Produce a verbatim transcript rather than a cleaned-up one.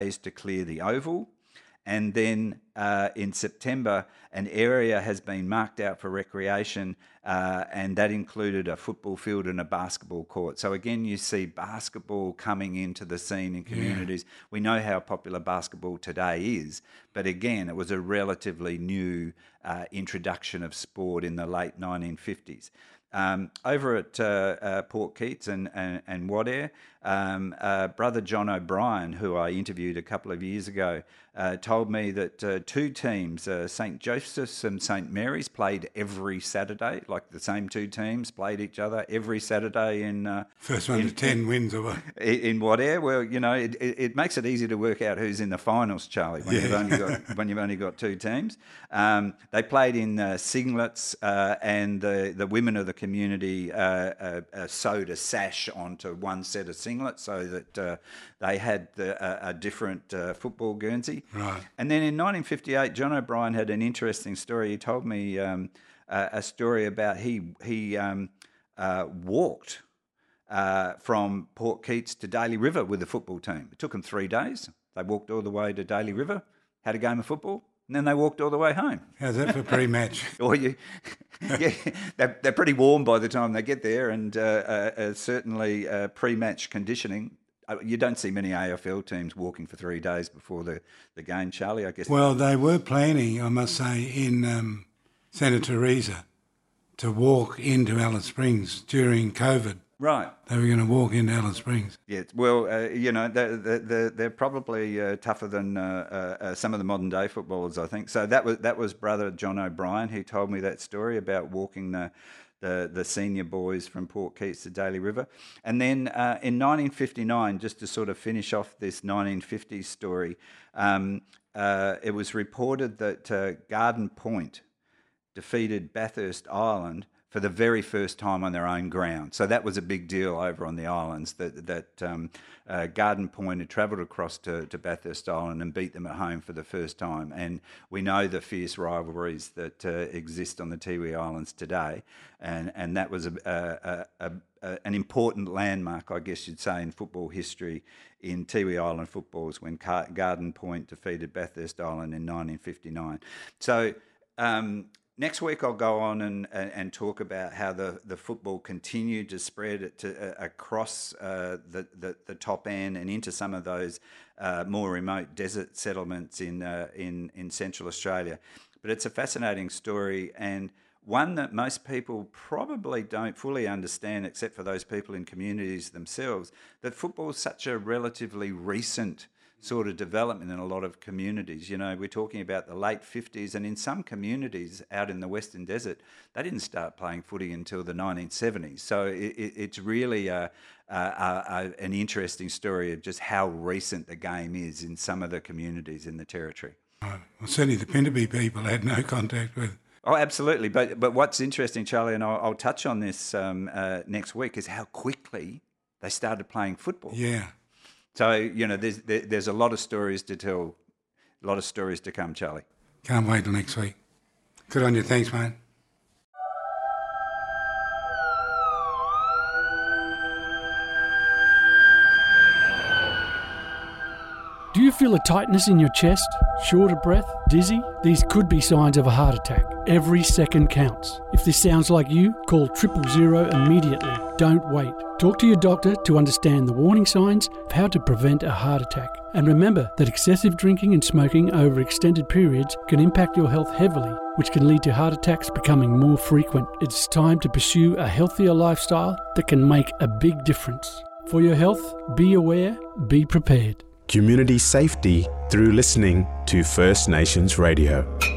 to clear the oval. And then uh, in September, an area has been marked out for recreation, uh, and that included a football field and a basketball court. So again, you see basketball coming into the scene in communities. Yeah. We know how popular basketball today is, but again, it was a relatively new uh, introduction of sport in the late nineteen fifties. Um, over at uh, uh, Port Keats and, and, and Wadair, um, uh, brother John O'Brien, who I interviewed a couple of years ago, uh, told me that uh, two teams, uh, Saint Joseph's and Saint Mary's, played every Saturday, like the same two teams played each other every Saturday in... Uh, First one in, to ten in, wins or what? In Wadair. Well, you know, it, it, it makes it easy to work out who's in the finals, Charlie, when, yeah. you've, only got, when you've only got two teams. Um, they played in uh, singlets uh, and the, the women of the community uh, uh, uh, sewed a sash onto one set of singlets so that uh, they had the, uh, a different uh, football Guernsey. Right. And then in nineteen fifty-eight, John O'Brien had an interesting story. He told me um, uh, a story about he he um, uh, walked uh, from Port Keats to Daly River with the football team. It took them three days. They walked all the way to Daly River, had a game of football, and then they walked all the way home. How's that for pre-match? Or you, yeah, they're, they're pretty warm by the time they get there, and uh, uh, uh, certainly uh, pre-match conditioning. Uh, you don't see many A F L teams walking for three days before the, the game, Charlie, I guess. Well, they were planning, I must say, in um, Santa Teresa to walk into Alice Springs during COVID. Right. They were going to walk into Alice Springs. Yeah, well, uh, you know, they're, they're, they're probably uh, tougher than uh, uh, some of the modern-day footballers, I think. So that was that was brother John O'Brien who told me that story about walking the the, the senior boys from Port Keats to Daly River. And then uh, in nineteen fifty-nine, just to sort of finish off this nineteen fifties story, um, uh, it was reported that uh, Garden Point defeated Bathurst Island for the very first time on their own ground. So that was a big deal over on the islands, that that um, uh, Garden Point had travelled across to, to Bathurst Island and beat them at home for the first time. And we know the fierce rivalries that uh, exist on the Tiwi Islands today. And, and that was a, a, a, a, an important landmark, I guess you'd say, in football history in Tiwi Island footballs when Car- Garden Point defeated Bathurst Island in nineteen fifty-nine. So... Um, Next week I'll go on and, and, and talk about how the, the football continued to spread it to, uh, across uh, the, the, the top end and into some of those uh, more remote desert settlements in, uh, in in Central Australia. But it's a fascinating story, and one that most people probably don't fully understand, except for those people in communities themselves, that football is such a relatively recent sort of development in a lot of communities. You know, we're talking about the late fifties, and in some communities out in the Western Desert, they didn't start playing footy until the nineteen seventies. So it, it, it's really a, a, a, an interesting story of just how recent the game is in some of the communities in the territory. Well, certainly the Pintabee people had no contact with. Oh, absolutely. But but what's interesting, Charlie, and I'll, I'll touch on this um, uh, next week, is how quickly they started playing football. Yeah. So, you know, there's there's a lot of stories to tell, a lot of stories to come, Charlie. Can't wait till next week. Good on you. Thanks, mate. Do you feel a tightness in your chest, short of breath, dizzy? These could be signs of a heart attack. Every second counts. If this sounds like you, call triple zero immediately. Don't wait. Talk to your doctor to understand the warning signs of how to prevent a heart attack. And remember that excessive drinking and smoking over extended periods can impact your health heavily, which can lead to heart attacks becoming more frequent. It's time to pursue a healthier lifestyle that can make a big difference. For your health, be aware, be prepared. Community safety through listening to First Nations Radio.